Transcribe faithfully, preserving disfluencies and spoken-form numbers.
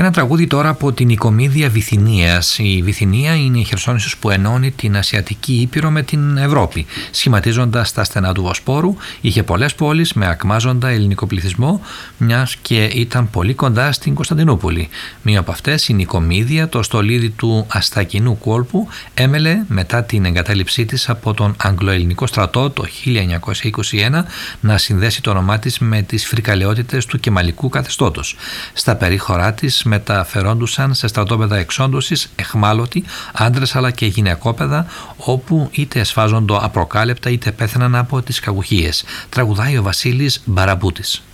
Ένα τραγούδι τώρα από την Οικομίδια Βυθινίας. Η Βυθινία είναι η Χερσόνησος που ενώνει την Ασιατική Ήπειρο με την Ευρώπη. Σχηματίζοντας τα στενά του Βοσπόρου, είχε πολλές πόλεις με ακμάζοντα ελληνικό πληθυσμό, μιας και ήταν πολύ κοντά στην Κωνσταντινούπολη. Μία από αυτές, η Νικομίδια, το στολίδι του Αστακινού κόλπου, έμελε μετά την εγκατάλειψή της από τον Αγγλοελληνικό στρατό το χίλια εννιακόσια είκοσι ένα να συνδέσει το όνομά της με τις φρικαλαιότητες του κεμαλικού καθεστώτος. Στα περίχωρά της μεταφερόντουσαν σε στρατόπεδα εξόντωσης εχμάλωτοι άντρες αλλά και γυναικόπαιδα, όπου είτε εσφάζοντο απροκάλεπτα είτε πέθαναν από τις κακουχίες. Τραγουδάει ο Βασίλης Μπαραμπούτης.